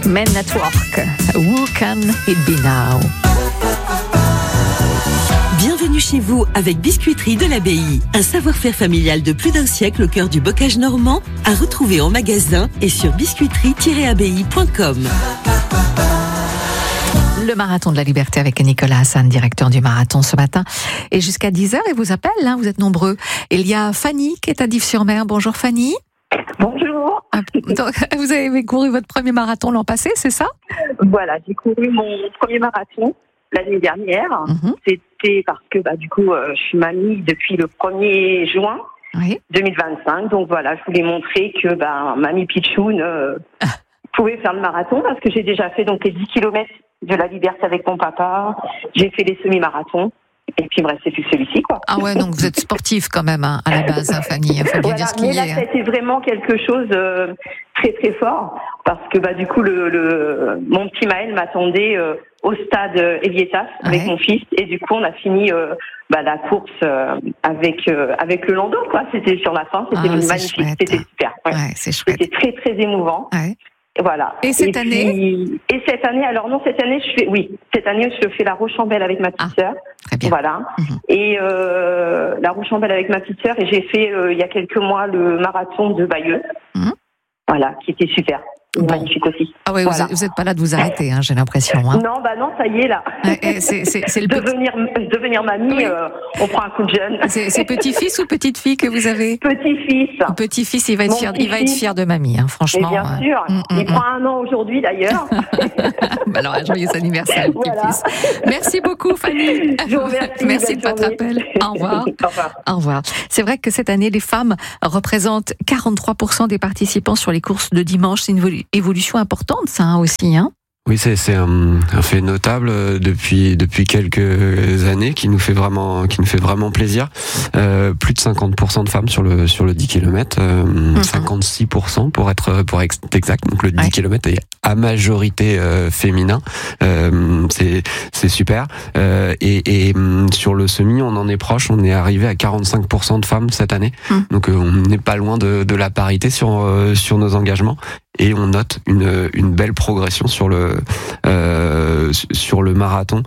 Men at Work, Who Can It Be Now? Bienvenue chez vous avec Biscuiterie de l'Abbaye. Un savoir-faire familial de plus d'un siècle au cœur du bocage normand, à retrouver en magasin et sur biscuiterie-abbaye.com. Le marathon de la liberté avec Nicolas Hassan, directeur du marathon ce matin. Et jusqu'à 10h, il vous appelle, vous êtes nombreux. Il y a Fanny qui est à Dives-sur-Mer. Bonjour Fanny. Bonjour. Donc, vous avez couru votre premier marathon l'an passé, c'est ça? Voilà, j'ai couru mon premier marathon l'année dernière. C'était parce que je suis mamie depuis le 1er juin 2025. Donc voilà, je voulais montrer que mamie Pichoun pouvait faire le marathon parce que j'ai déjà fait donc les 10 km de la liberté avec mon papa. J'ai fait les semi-marathons. Et puis il me restait plus que celui-ci, quoi. Ah ouais, donc vous êtes sportive quand même, à la base, Fanny. Il faut bien dire ce qu'il y a. Mais là, ça a été vraiment quelque chose très très fort, parce que mon petit Maël m'attendait au stade Evietas avec mon fils, et du coup on a fini la course avec le landau, quoi. C'était sur la fin, c'était magnifique, chouette. C'était super. Ouais. Ouais, c'est chouette. C'était très très émouvant. Ouais. Voilà. Et cette année, cette année, je fais la Rocambole avec ma petite sœur. Très bien. Voilà. Et la Rocambole avec ma petite sœur, et j'ai fait il y a quelques mois le marathon de Bayeux. Voilà, qui était super. Magnifique aussi. Ah oui, voilà. Vous n'êtes pas là de vous arrêter, j'ai l'impression. Non, ça y est là. C'est le devenir mamie, oui. On prend un coup de jeune. C'est petit-fils ou petite-fille que vous avez? Petit-fils. Petit-fils, il va être fier de mamie, franchement. Et bien sûr. Il prend 1 an aujourd'hui d'ailleurs. Alors, un joyeux anniversaire, petit-fils. Merci beaucoup, Fanny. Je vous remercie. Merci de votre appel. Au revoir. Au revoir. C'est vrai que cette année, les femmes représentent 43% des participants sur les courses de dimanche. C'est une évolution importante, ça aussi, Oui, c'est un fait notable depuis quelques années qui nous fait vraiment plaisir. Plus de 50% de femmes sur le 10 km, 56% pour être exact. Donc le 10 km est à majorité féminin. C'est super. Et sur le semi, on en est proche. On est arrivé à 45% de femmes cette année. Donc on n'est pas loin de la parité sur nos engagements. Et on note une belle progression sur le marathon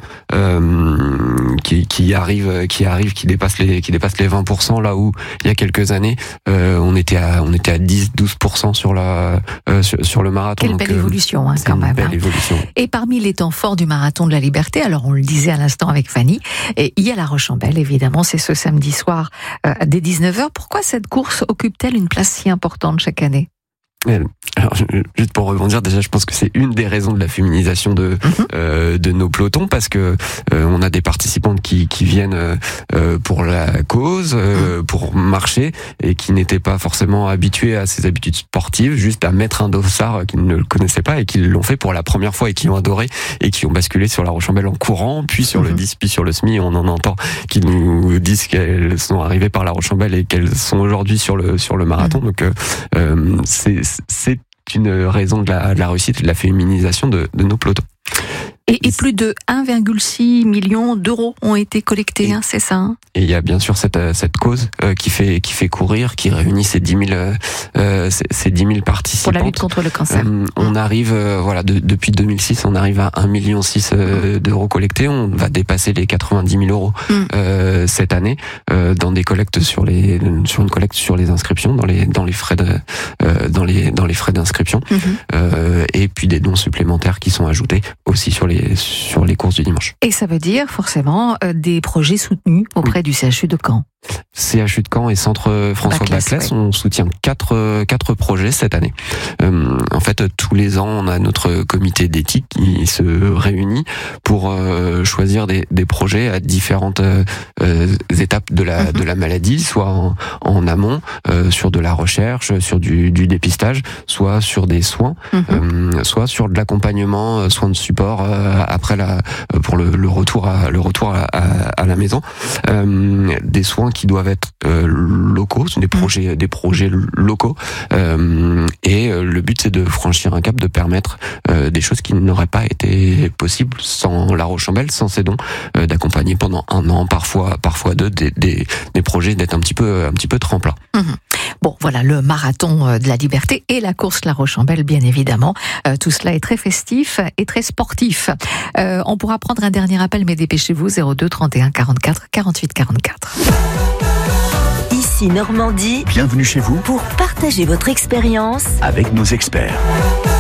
qui dépasse les 20%, là où il y a quelques années on était à 10-12% sur le marathon. Quelle belle évolution, quand même. Belle évolution. Et parmi les temps forts du marathon de la liberté, alors on le disait à l'instant avec Fanny, il y a la Rocambole, évidemment, c'est ce samedi soir dès 19h. Pourquoi cette course occupe-t-elle une place si importante chaque année? Alors, juste pour rebondir, déjà, je pense que c'est une des raisons de la féminisation de nos pelotons, parce que on a des participantes qui viennent pour la cause, pour marcher, et qui n'étaient pas forcément habituées à ces habitudes sportives, juste à mettre un dossard qu'ils ne le connaissaient pas et qui l'ont fait pour la première fois et qui l'ont adoré et qui ont basculé sur la Rocambole en courant, puis sur le 10, puis sur le semi. On en entend qui nous disent qu'elles sont arrivées par la Rocambole et qu'elles sont aujourd'hui sur le marathon. Donc c'est une raison de la réussite, de la féminisation de nos pelotons. Et plus de 1,6 million d'euros ont été collectés, c'est ça? Et il y a bien sûr cette cause qui fait courir, qui réunit ces 10 000 participants. Pour la lutte contre le cancer. On arrive, depuis 2006, on arrive à 1,6 million d'euros collectés. On va dépasser les 90 000 euros cette année dans des collectes sur une collecte sur les inscriptions, dans les frais d'inscription, et puis des dons supplémentaires qui sont ajoutés aussi sur les courses du dimanche. Et ça veut dire forcément des projets soutenus auprès du CHU de Caen. CHU de Caen et Centre François Baclès, on soutient 4 projets cette année. En fait, tous les ans, on a notre comité d'éthique qui se réunit pour choisir des projets à différentes étapes de la maladie, soit en amont, sur de la recherche, sur du dépistage, soit sur des soins, soit sur de l'accompagnement, soins de support après pour le retour à la maison, des soins qui doivent être locaux, ce sont des projets locaux, et le but c'est de franchir un cap, de permettre des choses qui n'auraient pas été possibles sans La Rochambelle, sans ces dons, d'accompagner pendant 1 an, parfois 2, des projets, d'être un petit peu tremplin. Bon, voilà, le marathon de la liberté et la course La Rochambelle, bien évidemment. Tout cela est très festif et très sportif. On pourra prendre un dernier appel, mais dépêchez-vous, 02 31 44 48 44. Ici Normandie. Bienvenue chez vous Pour partager votre expérience avec nos experts.